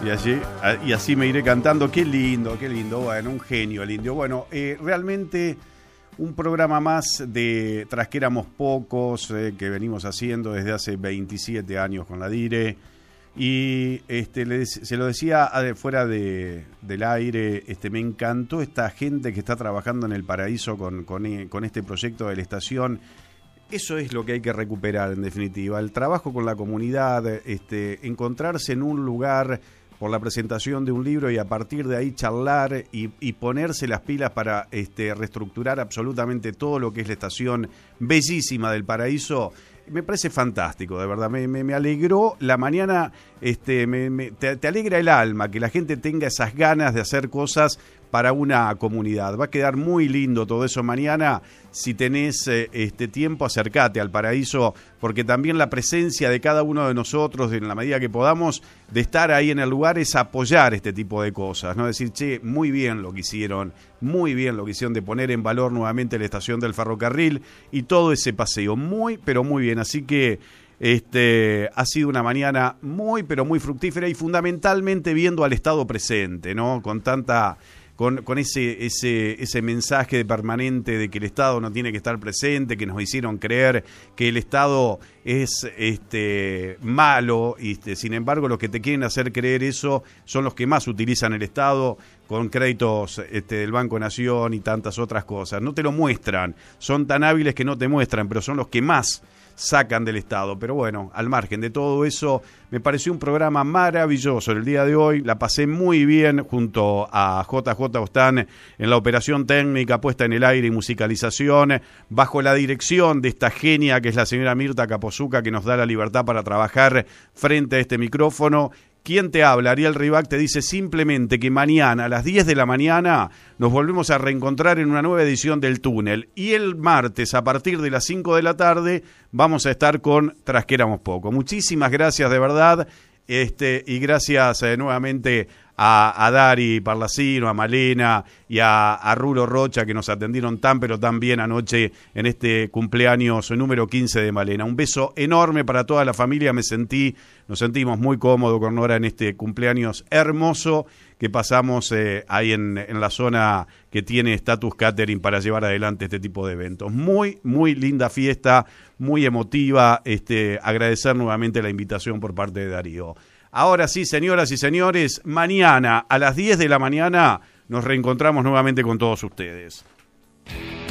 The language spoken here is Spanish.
Y así me iré cantando. Qué lindo. Bueno, un genio el Indio. Bueno, realmente un programa más de Tras que éramos pocos, que venimos haciendo desde hace 27 años con la DIRE. Y se lo decía fuera del aire, me encantó esta gente que está trabajando en el paraíso con este proyecto de la estación. Eso es lo que hay que recuperar, en definitiva, el trabajo con la comunidad, encontrarse en un lugar por la presentación de un libro y a partir de ahí charlar y ponerse las pilas para reestructurar absolutamente todo lo que es la estación bellísima del Paraíso. Me parece fantástico, de verdad, me alegró la mañana, te alegra el alma que la gente tenga esas ganas de hacer cosas para una comunidad. Va a quedar muy lindo todo eso mañana. Si tenés tiempo, acércate al Paraíso, porque también la presencia de cada uno de nosotros, en la medida que podamos, de estar ahí en el lugar, es apoyar este tipo de cosas, ¿no? Decir, che, muy bien lo que hicieron de poner en valor nuevamente la estación del ferrocarril y todo ese paseo. Muy, pero muy bien. Así que ha sido una mañana muy, pero muy fructífera y fundamentalmente viendo al Estado presente, ¿no? Con ese mensaje permanente de que el Estado no tiene que estar presente, que nos hicieron creer que el Estado es malo, y sin embargo los que te quieren hacer creer eso son los que más utilizan el Estado con créditos del Banco Nación y tantas otras cosas. No te lo muestran, son tan hábiles que no te muestran, pero son los que más sacan del Estado. Pero bueno, al margen de todo eso, me pareció un programa maravilloso el día de hoy. La pasé muy bien junto a JJ Ostán en la operación técnica, puesta en el aire y musicalización, bajo la dirección de esta genia que es la señora Mirta Capozuca, que nos da la libertad para trabajar frente a este micrófono. ¿Quién te habla? Ariel Ribac te dice simplemente que mañana a las 10 de la mañana nos volvemos a reencontrar en una nueva edición del Túnel. Y el martes a partir de las 5 de la tarde vamos a estar con Tras que éramos pocos. Muchísimas gracias de verdad y gracias nuevamente a Dari Parlacino, a Malena y a Rulo Rocha, que nos atendieron tan pero tan bien anoche en este cumpleaños número 15 de Malena. Un beso enorme para toda la familia, nos sentimos muy cómodos con Nora en este cumpleaños hermoso que pasamos ahí en la zona que tiene Status Catering para llevar adelante este tipo de eventos. Muy, muy linda fiesta, muy emotiva, agradecer nuevamente la invitación por parte de Darío. Ahora sí, señoras y señores, mañana a las 10 de la mañana nos reencontramos nuevamente con todos ustedes.